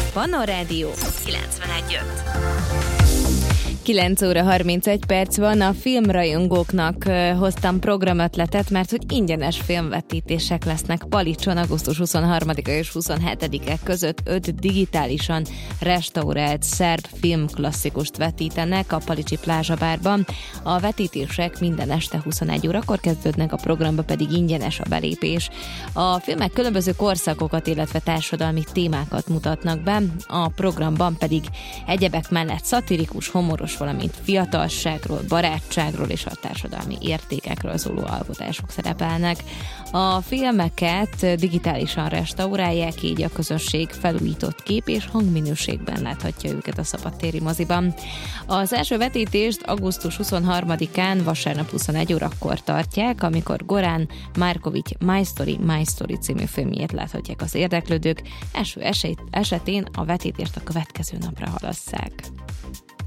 Pannon Rádió 91.5. 9 óra 31 perc van, a filmrajongóknak hoztam programötletet, mert hogy ingyenes filmvetítések lesznek Palicson augusztus 23-a és 27-e között 5 digitálisan restaurált szerb filmklasszikust vetítenek a Palicsi Plázsa Bárban. A vetítések minden este 21 órakor kezdődnek, a programba pedig ingyenes a belépés. A filmek különböző korszakokat, illetve társadalmi témákat mutatnak be, a programban pedig egyebek mellett szatirikus, humoros, valamint fiatalságról, barátságról és a társadalmi értékekről szóló alkotások szerepelnek. A filmeket digitálisan restaurálják, így a közönség felújított kép és hangminőségben láthatja őket a szabadtéri moziban. Az első vetítést augusztus 23-án vasárnap 21 órakor tartják, amikor Goran Marković My Story című filmjét láthatják az érdeklődők. Első esetén a vetítést a következő napra halasszák.